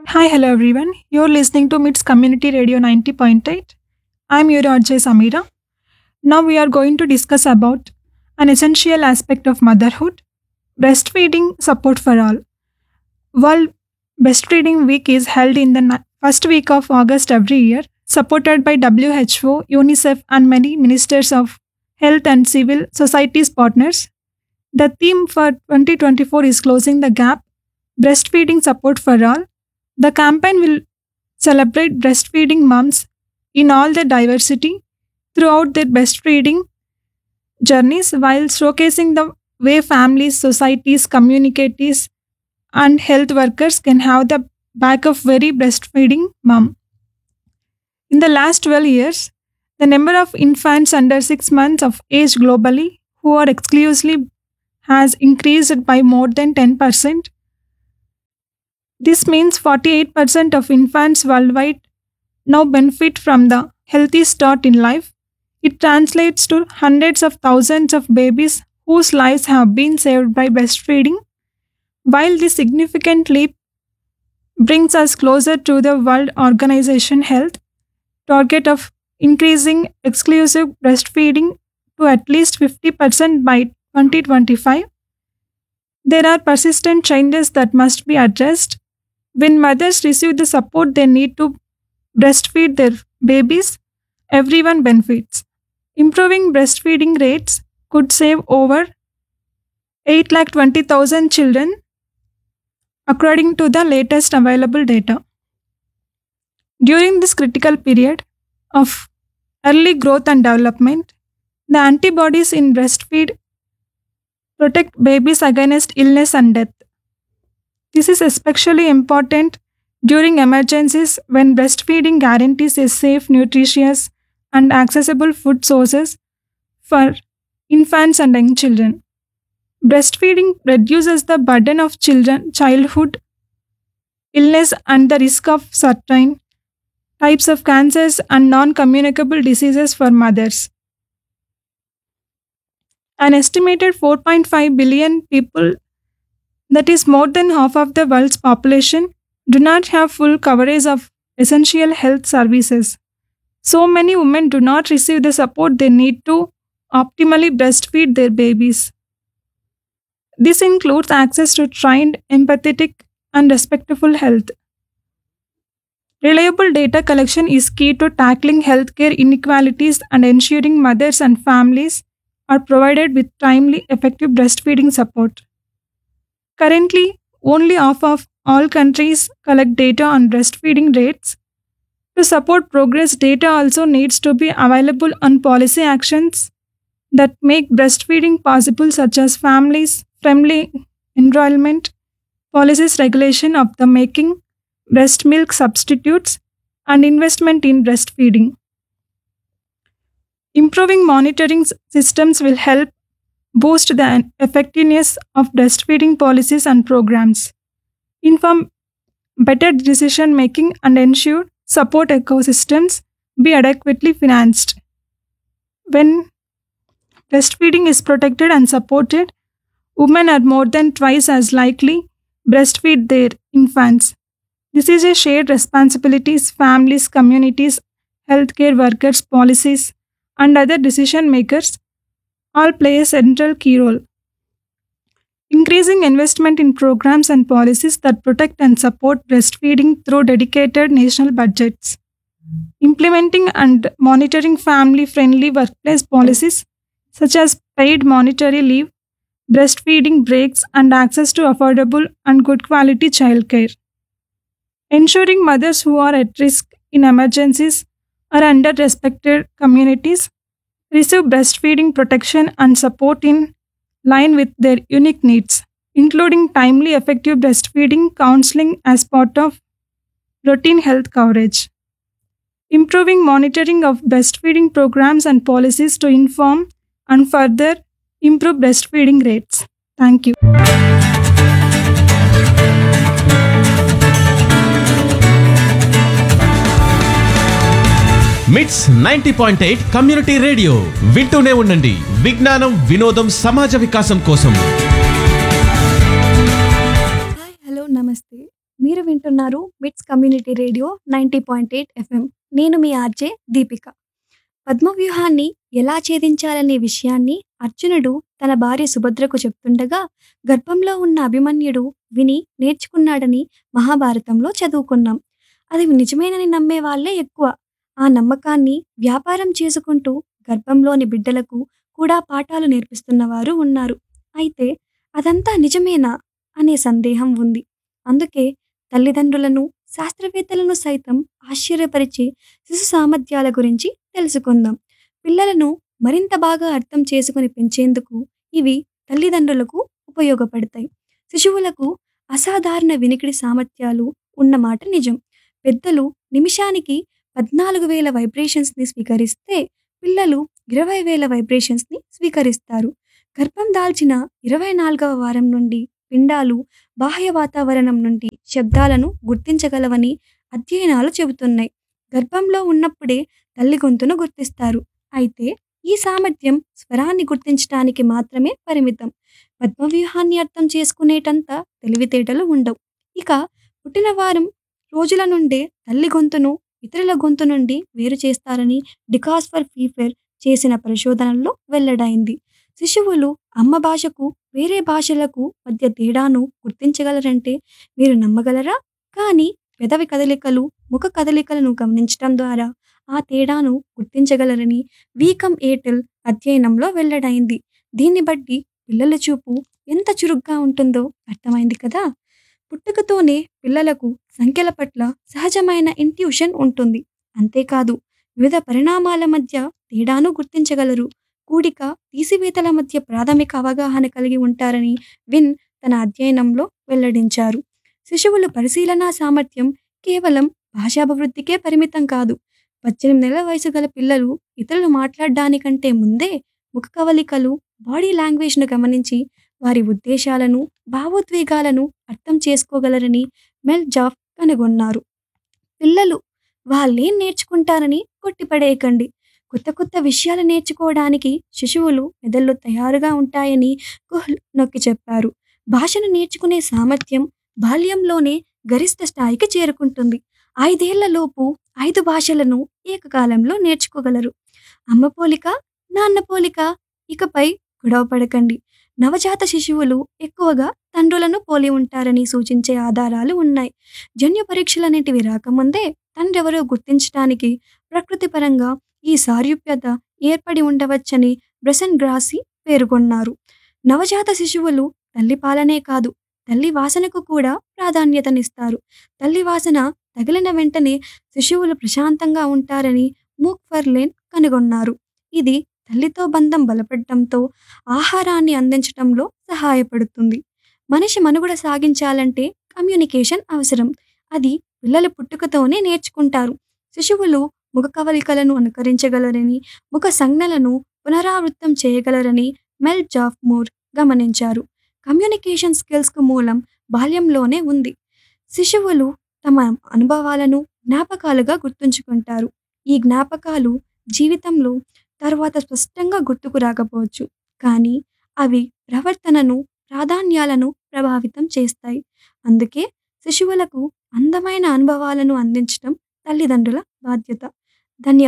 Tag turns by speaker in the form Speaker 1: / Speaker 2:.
Speaker 1: Hi, hello everyone. You're listening to MITS Community Radio 90.8. I'm your RJ Samira. Now we are going to discuss about an essential aspect of motherhood, breastfeeding support for all. World Breastfeeding Week is held in the first week of August every year, supported by WHO, UNICEF, and many ministers of health and civil societies partners. The theme for 2024 is Closing the Gap, Breastfeeding Support for All. The campaign will celebrate breastfeeding moms in all their diversity throughout their breastfeeding journeys while showcasing the way families, societies, communities, and health workers can have the back of very breastfeeding mom. In the last 12 years, the number of infants under 6 months of age globally who are exclusively has increased by more than 10%. This means 48% of infants worldwide now benefit from the healthy start in life. It translates to hundreds of thousands of babies whose lives have been saved by breastfeeding. While this significant leap brings us closer to the World Organization Health target of increasing exclusive breastfeeding to at least 50% by 2025, there are persistent changes that must be addressed. When mothers receive the support they need to breastfeed their babies, everyone benefits. Improving breastfeeding rates could save over 820,000 children, according to the latest available data. During this critical period of early growth and development, the antibodies in breastfeed protect babies against illness and death. This is especially important during emergencies when breastfeeding guarantees a safe, nutritious, and accessible food sources for infants and young children. Breastfeeding reduces the burden of childhood illness and the risk of certain types of cancers and non-communicable diseases for mothers. An estimated 4.5 billion people, that is more than half of the world's population, do not have full coverage of essential health services. So many women do not receive the support they need to optimally breastfeed their babies. This includes access to trained, empathetic, and respectful health. Reliable data collection is key to tackling healthcare inequalities and ensuring mothers and families are provided with timely, effective breastfeeding support. Currently, only half of all countries collect data on breastfeeding rates. To support progress, data also needs to be available on policy actions that make breastfeeding possible, such as families friendly enrollment, policies regulation of the making breast milk substitutes, and investment in breastfeeding. Improving monitoring systems will help boost the effectiveness of breastfeeding policies and programs, inform better decision making, and ensure support ecosystems be adequately financed. When breastfeeding is protected and supported, women are more than twice as likely breastfeed their infants. This is a shared responsibility. Families, communities, healthcare workers, policies, and other decision makers all play a central key role. Increasing investment in programs and policies that protect and support breastfeeding through dedicated national budgets. Implementing and monitoring family friendly workplace policies such as paid monetary leave, breastfeeding breaks, and access to affordable and good quality childcare. Ensuring mothers who are at risk in emergencies or under respected communities receive breastfeeding protection and support in line with their unique needs, including timely, effective breastfeeding counseling as part of routine health coverage. Improving monitoring of breastfeeding programs and policies to inform and further improve breastfeeding rates. Thank you.
Speaker 2: మిట్స్ 90.8 community radio వింటూనే ఉండండి. విజ్ఞానం, వినోదం, సమాజ వికాసం కోసం.
Speaker 3: Hi hello నమస్తే మీరు వింటున్నారు మిట్స్ కమ్యూనిటీ రేడియో 90.8 ఎఫ్ఎం. నేను మీ ఆర్జే దీపిక. పద్మవ్యూహాన్ని ఎలా ఛేదించాలనే విషయాన్ని అర్జునుడు తన భార్య సుభద్రకు చెప్తుండగా గర్భంలో ఉన్న అభిమన్యుడు విని నేర్చుకున్నాడని మహాభారతంలో చదువుకున్నాం. అది నిజమేనని నమ్మే వాళ్ళే ఎక్కువ. ఆ నమ్మకాన్ని వ్యాపారం చేసుకుంటూ గర్భంలోని బిడ్డలకు కూడా పాఠాలు నేర్పిస్తున్నవారు ఉన్నారు. అయితే అదంతా నిజమేనా అనే సందేహం ఉంది. అందుకే తల్లిదండ్రులను, శాస్త్రవేత్తలను సైతం ఆశ్చర్యపరిచే శిశు సామర్థ్యాల గురించి తెలుసుకుందాం. పిల్లలను మరింత బాగా అర్థం చేసుకుని పెంచేందుకు ఇవి తల్లిదండ్రులకు ఉపయోగపడతాయి. శిశువులకు అసాధారణ వినికిడి సామర్థ్యాలు ఉన్నమాట నిజం. పెద్దలు నిమిషానికి 14,000 వైబ్రేషన్స్ని స్వీకరిస్తే పిల్లలు 20,000 వైబ్రేషన్స్ని స్వీకరిస్తారు. గర్భం దాల్చిన 24వ వారం నుండి పిండాలు బాహ్య వాతావరణం నుండి శబ్దాలను గుర్తించగలవని అధ్యయనాలు చెబుతున్నాయి. గర్భంలో ఉన్నప్పుడే తల్లి గొంతును గుర్తిస్తారు. అయితే ఈ సామర్థ్యం స్వరాన్ని గుర్తించడానికి మాత్రమే పరిమితం. పద్మవ్యూహాన్ని అర్థం చేసుకునేటంత తెలివితేటలు ఉండవు. ఇక పుట్టిన వారం రోజుల నుండే తల్లి గొంతును ఇతరుల గొంతు నుండి వేరు చేస్తారని డికాస్ ఫర్ ఫీఫర్ చేసిన పరిశోధనల్లో వెల్లడైంది. శిశువులు అమ్మ భాషకు వేరే భాషలకు మధ్య తేడాను గుర్తించగలరంటే మీరు నమ్మగలరా? కానీ పెదవి కదలికలు, ముఖ కదలికలను గమనించడం ద్వారా ఆ తేడాను గుర్తించగలరని వీకమ్ ఏటెల్ అధ్యయనంలో వెల్లడైంది. దీన్ని బట్టి పిల్లల చూపు ఎంత చురుగ్గా ఉంటుందో అర్థమైంది కదా. పుట్టుకతోనే పిల్లలకు సంఖ్యల పట్ల సహజమైన ఇంట్యూషన్ ఉంటుంది. అంతేకాదు వివిధ పరిణామాల మధ్య తేడాను గుర్తించగలరు. కూడిక, తీసివేతల మధ్య ప్రాథమిక అవగాహన కలిగి ఉంటారని విన్ తన అధ్యయనంలో వెల్లడించారు. శిశువుల పరిశీలనా సామర్థ్యం కేవలం భాషాభివృద్ధికే పరిమితం కాదు. 18 నెలల వయసు గల పిల్లలు ఇతరులు మాట్లాడడానికంటే ముందే ముఖ కవలికలు, బాడీ లాంగ్వేజ్ను గమనించి వారి ఉద్దేశాలను, భావోద్వేగాలను అర్థం చేసుకోగలరని మెల్ జాఫ్ కనుగొన్నారు. పిల్లలు వాళ్ళేం నేర్చుకుంటారని కొట్టిపడేయకండి. కొత్త కొత్త విషయాలు నేర్చుకోవడానికి శిశువులు మెదళ్ళు తయారుగా ఉంటాయని కుహ్ల్ నొక్కి చెప్పారు. భాషను నేర్చుకునే సామర్థ్యం బాల్యంలోనే గరిష్ట స్థాయికి చేరుకుంటుంది. 5 ఏళ్లలోపు 5 భాషలను ఏకకాలంలో నేర్చుకోగలరు. అమ్మ పోలిక, నాన్న పోలిక, ఇకపై గొడవ పడకండి. నవజాత శిశువులు ఎక్కువగా తండ్రులను పోలి ఉంటారని సూచించే ఆధారాలు ఉన్నాయి. జన్యు పరీక్షలనేటివి రాకముందే తండ్రెవరో గుర్తించడానికి ప్రకృతిపరంగా ఈ సారూప్యత ఏర్పడి ఉండవచ్చని బ్రెసన్ గ్రాసీ పేర్కొన్నారు. నవజాత శిశువులు తల్లి పాలనే కాదు, తల్లి వాసనకు కూడా ప్రాధాన్యతనిస్తారు. తల్లి వాసన తగిలిన వెంటనే శిశువులు ప్రశాంతంగా ఉంటారని మూక్ఫర్లేన్ కనుగొన్నారు. ఇది తల్లితో బంధం బలపడటంతో ఆహారాన్ని అందించడంలో సహాయపడుతుంది. మనిషి మనుగడ సాగించాలంటే కమ్యూనికేషన్ అవసరం. అది పిల్లలు పుట్టుకతోనే నేర్చుకుంటారు. శిశువులు ముఖ కవలికలను అనుకరించగలరని, ముఖ సంజ్ఞలను పునరావృతం చేయగలరని మెల్ జాఫ్ మూర్ గమనించారు. కమ్యూనికేషన్ స్కిల్స్కు మూలం బాల్యంలోనే ఉంది. శిశువులు తమ అనుభవాలను జ్ఞాపకాలుగా గుర్తుంచుకుంటారు. ఈ జ్ఞాపకాలు జీవితంలో తర్వాత స్పష్టంగా గుర్తుకు రాకపోవచ్చు, కానీ అవి ప్రవర్తనను, ప్రాధాన్యాలను ప్రభావితం చేస్తాయి. అందుకే శిశువులకు అందమైన అనుభవాలను అందించడం తల్లిదండ్రుల బాధ్యత. ధన్యవాదాలు.